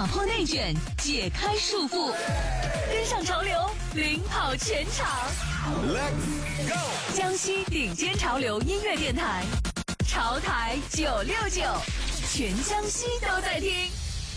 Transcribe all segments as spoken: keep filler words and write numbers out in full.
打破内卷，解开束缚，跟上潮流，领跑全场。Let's go！ 江西顶尖潮流音乐电台，潮台九六九，全江西都在听。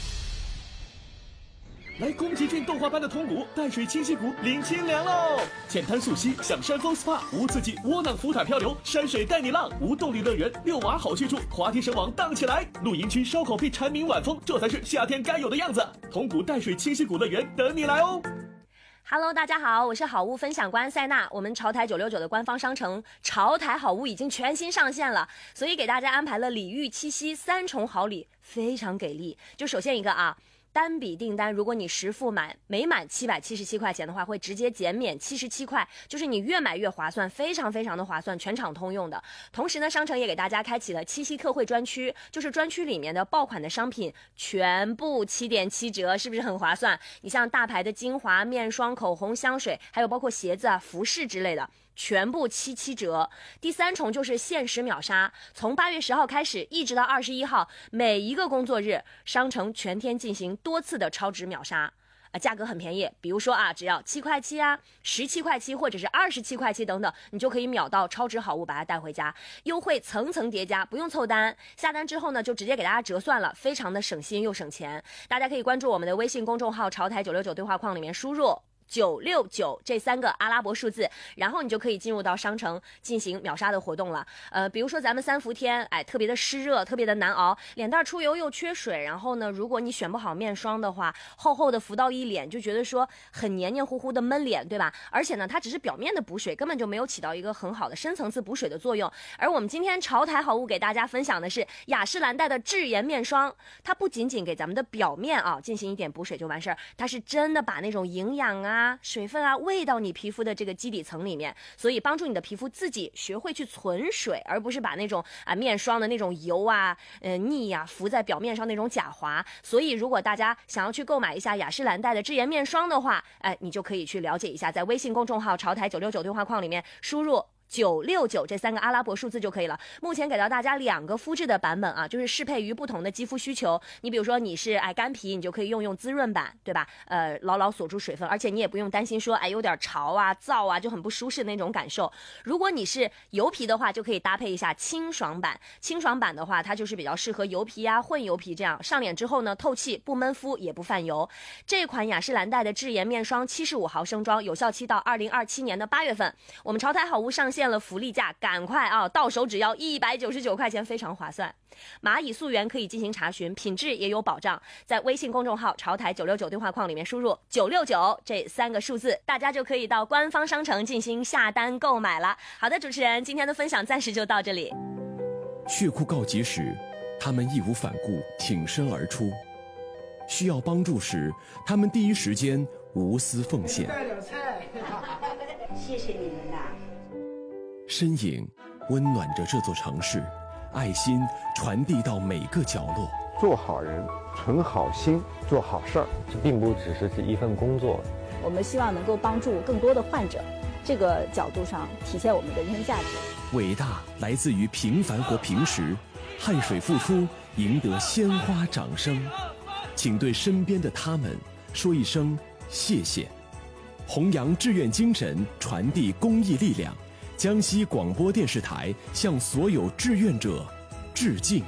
来宫崎骏动画般的通古淡水清溪谷领清凉喽！浅滩溯溪，享山峰 S P A， 无刺激窝囊浮塔漂流，山水带你浪，无动力乐园，遛娃好去处，滑梯绳网荡起来，露营区烧烤屁蝉鸣晚风，这才是夏天该有的样子。通古淡水清溪谷乐园等你来哦！ Hello， 大家好，我是好物分享官塞娜。我们潮台九六九的官方商城潮台好物已经全新上线了，所以给大家安排了礼遇七夕三重好礼，非常给力。就首先一个啊。 单笔订单，如果你实付满每满七百七十七块钱的话，会直接减免七十七块，就是你越买越划算，非常非常的划算，全场通用的。同时呢，商城也给大家开启了七夕特惠专区，就是专区里面的爆款的商品全部七点七折，是不是很划算？你像大牌的精华、面霜、口红、香水，还有包括鞋子啊、服饰之类的。 全部七七折。第三重就是限时秒杀，从八月十号开始，一直到二十一号，每一个工作日，商城全天进行多次的超值秒杀。啊，价格很便宜，比如说啊，只要七块七啊，十七块七，或者是二十七块七等等，你就可以秒到超值好物，把它带回家。优惠层层叠加，不用凑单，下单之后呢，就直接给大家折算了，非常的省心又省钱。大家可以关注我们的微信公众号“潮台九六九”对话框里面输入 九六九这三个阿拉伯数字，然后你就可以进入到商城进行秒杀的活动了。呃，比如说咱们三伏天，哎，特别的湿热，特别的难熬，脸蛋出油又缺水，然后呢，如果你选不好面霜的话，厚厚的浮到一脸，就觉得说很黏黏糊糊的闷脸，对吧？而且呢，它只是表面的补水，根本就没有起到一个很好的深层次补水的作用。而我们今天潮台好物给大家分享的是雅诗兰黛的智颜面霜，它不仅仅给咱们的表面啊进行一点补水就完事儿，它是真的把那种营养啊 啊，水分啊，喂到你皮肤的这个基底层里面，所以帮助你的皮肤自己学会去存水，而不是把那种啊面霜的那种油啊、呃腻呀、啊、浮在表面上那种假滑。所以，如果大家想要去购买一下雅诗兰黛的智颜面霜的话，哎，你就可以去了解一下，在微信公众号“潮台九六九”对话框里面输入 九六九这三个阿拉伯数字就可以了。目前给到大家两个肤质的版本啊，就是适配于不同的肌肤需求。你比如说你是哎干皮，你就可以用用滋润版，对吧？呃，牢牢锁住水分，而且你也不用担心说哎有点潮啊、燥啊，就很不舒适的那种感受。如果你是油皮的话，就可以搭配一下清爽版。清爽版的话，它就是比较适合油皮啊、混油皮这样，上脸之后呢，透气不闷肤也不泛油。这款雅诗兰黛的智颜面霜七十五毫升装，有效期到二零二七年的八月份。我们潮台好物上线 现了福利价，赶快啊！到手只要一百九十九块钱，非常划算。蚂蚁溯源可以进行查询，品质也有保障。在微信公众号“潮台九六九”对话框里面输入九六九这三个数字，大家就可以到官方商城进行下单购买了。好的，主持人，今天的分享暂时就到这里。 血库告急时，他们义无反顾，挺身而出；需要帮助时，他们第一时间无私奉献。带点菜， 谢谢你们呐。 身影温暖着这座城市，爱心传递到每个角落。 做好人，存好心，做好事儿，这并不只是是一份工作。 我们希望能够帮助更多的患者，这个角度上体现我们的人生价值。 伟大来自于平凡或平时，汗水付出，赢得鲜花掌声。请对身边的他们说一声谢谢，弘扬志愿精神，传递公益力量。 江西广播电视台向所有志愿者致敬。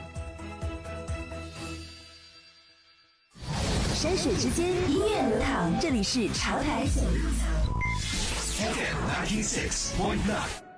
山水之间，音乐流淌，这里是潮台九六九。